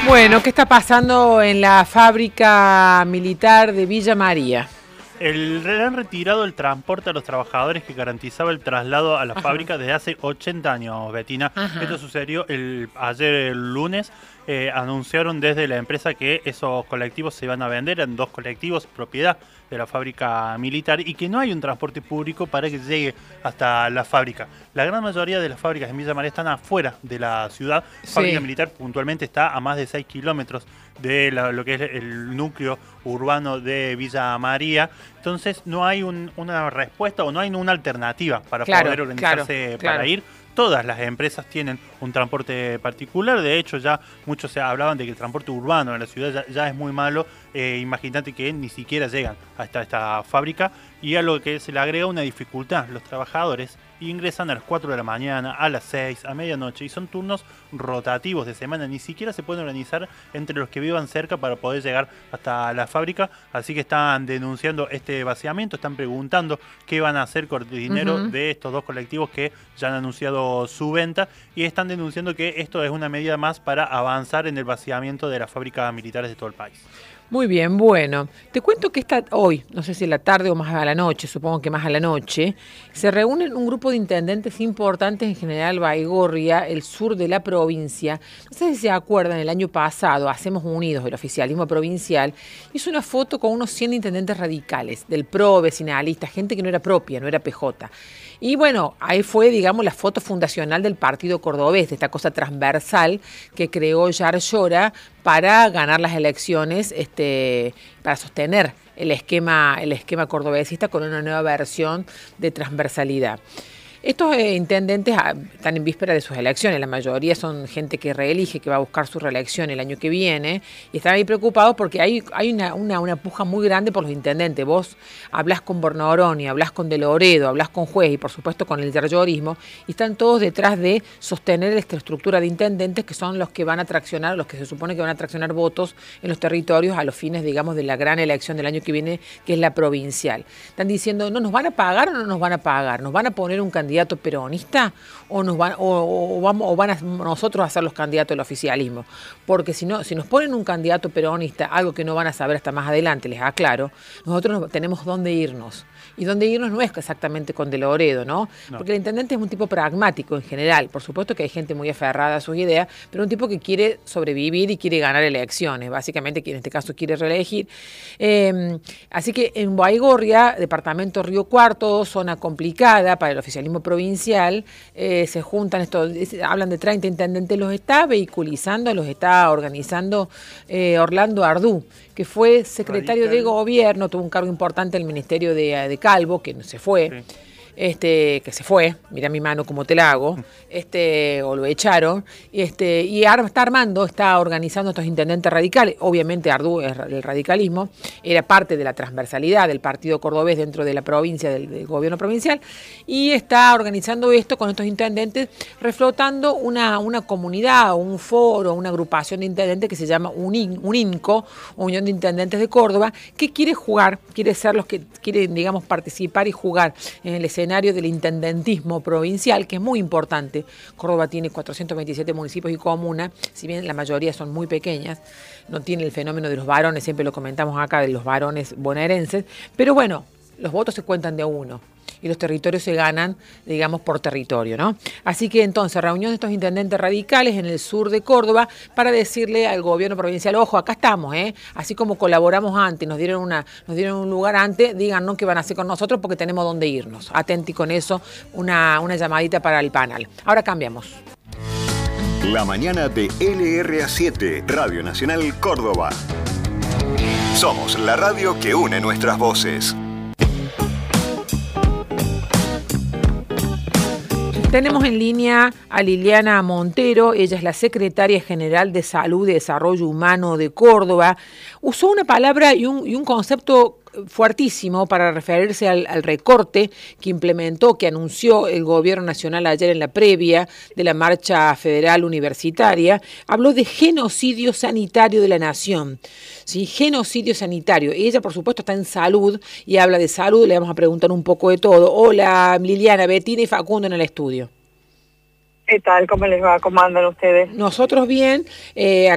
Bueno, ¿qué está pasando en la fábrica militar de Villa María? Han retirado el transporte a los trabajadores que garantizaba el traslado a la fábrica desde hace 80 años, Betina. Esto sucedió ayer el lunes. Anunciaron desde la empresa que esos colectivos se iban a vender en 2 colectivos propiedad de la fábrica militar y que no hay un transporte público para que llegue hasta la fábrica. La gran mayoría de las fábricas en Villa María están afuera de la ciudad. La fábrica militar puntualmente está a más de 6 kilómetros de lo que es el núcleo urbano de Villa María. Entonces no hay una respuesta o no hay una alternativa para poder organizarse para ir. Todas las empresas tienen un transporte particular. De hecho, ya muchos se hablaban de que el transporte urbano en la ciudad ya es muy malo. Imagínate que ni siquiera llegan hasta esta fábrica. Y a lo que se le agrega una dificultad. Los trabajadores ingresan a las 4 de la mañana, a las 6, a medianoche. Y son turnos rotativos de semana. Ni siquiera se pueden organizar entre los que vivan cerca para poder llegar hasta la fábrica. Así que están denunciando este vaciamiento. Están preguntando qué van a hacer con el dinero de estos 2 colectivos que ya han anunciado su venta. Y están denunciando que esto es una medida más para avanzar en el vaciamiento de las fábricas militares de todo el país. Muy bien, bueno, te cuento que hoy, no sé si en la tarde o más a la noche, supongo que más a la noche, se reúnen un grupo de intendentes importantes en General Baigorria, el sur de la provincia. No sé si se acuerdan, el año pasado, Hacemos Unidos, el oficialismo provincial, hizo una foto con unos 100 intendentes radicales, del PRO, vecinalista, gente que no era propia, no era PJ. Y bueno, ahí fue, digamos, la foto fundacional del Partido Cordobés, de esta cosa transversal que creó Yar Llora para ganar las elecciones, para sostener el esquema cordobesista con una nueva versión de transversalidad. Estos intendentes están en víspera de sus elecciones, la mayoría son gente que reelige, que va a buscar su reelección el año que viene, y están ahí preocupados porque hay una puja muy grande por los intendentes. Vos hablás con Bornoroni, hablás con De Loredo, hablás con Juez y por supuesto con el yarllorismo, y están todos detrás de sostener esta estructura de intendentes que son los que van a traccionar, los que se supone que van a traccionar votos en los territorios a los fines, digamos, de la gran elección del año que viene, que es la provincial. Están diciendo, ¿no nos van a pagar o no nos van a pagar? ¿Nos van a poner un candidato peronista o van a nosotros a ser los candidatos del oficialismo? Porque si nos ponen un candidato peronista, algo que no van a saber hasta más adelante, les aclaro, nosotros tenemos dónde irnos. Y dónde irnos no es exactamente con De Loredo, ¿no? Porque el intendente es un tipo pragmático en general. Por supuesto que hay gente muy aferrada a sus ideas, pero un tipo que quiere sobrevivir y quiere ganar elecciones. Básicamente, que en este caso quiere reelegir. Así que en Baigorria, departamento Río Cuarto, zona complicada para el oficialismo provincial, se juntan hablan de 30 intendentes, los está vehiculizando, los está organizando Orlando Ardú, que fue secretario de gobierno, tuvo un cargo importante en el ministerio de Calvo, que se fue. Que se fue, mira mi mano como te la hago, o lo echaron, y está organizando estos intendentes radicales. Obviamente Ardú es el radicalismo, era parte de la transversalidad del Partido Cordobés dentro de la provincia, del gobierno provincial, y está organizando esto con estos intendentes, reflotando una comunidad, un foro, una agrupación de intendentes que se llama UNINCO, Unión de Intendentes de Córdoba, que quiere ser los que quieren, digamos, participar y jugar en el escenario del intendentismo provincial, que es muy importante. Córdoba tiene 427 municipios y comunas, si bien la mayoría son muy pequeñas, no tiene el fenómeno de los varones, siempre lo comentamos acá, de los varones bonaerenses, pero bueno, los votos se cuentan de uno y los territorios se ganan, digamos, por territorio, ¿no? Así que entonces, reunión de estos intendentes radicales en el sur de Córdoba para decirle al gobierno provincial, ojo, acá estamos, así como colaboramos antes, nos dieron un lugar antes, díganos qué van a hacer con nosotros porque tenemos dónde irnos. Atenti con eso, una llamadita para el panel. Ahora cambiamos. La mañana de LRA7, Radio Nacional Córdoba. Somos la radio que une nuestras voces. Tenemos en línea a Liliana Montero, ella es la secretaria general de Salud y Desarrollo Humano de Córdoba. Usó una palabra y un concepto fuertísimo para referirse al recorte que anunció el gobierno nacional ayer en la previa de la marcha federal universitaria. Habló de genocidio sanitario de la nación, ¿sí? Genocidio sanitario. Ella, por supuesto, está en salud y habla de salud. Le vamos a preguntar un poco de todo. Hola, Liliana, Betina y Facundo en el estudio. ¿Qué tal? ¿Cómo les va? ¿Cómo andan ustedes? Nosotros bien.